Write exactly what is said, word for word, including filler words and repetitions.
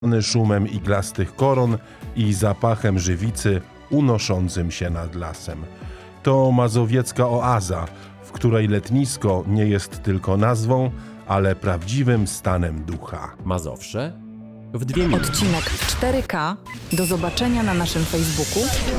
szumem iglastych koron i zapachem żywicy unoszącym się nad lasem. To mazowiecka oaza, w której letnisko nie jest tylko nazwą, ale prawdziwym stanem ducha. Mazowsze w dwie minuty. Odcinek cztery K. Do zobaczenia na naszym Facebooku